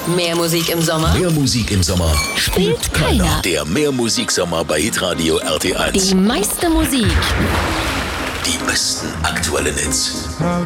Mehr Musik im Sommer? Mehr Musik im Sommer Spielt keiner. Der Mehrmusiksommer bei Hitradio RT1. Die meiste Musik. Die besten aktuellen Hits. How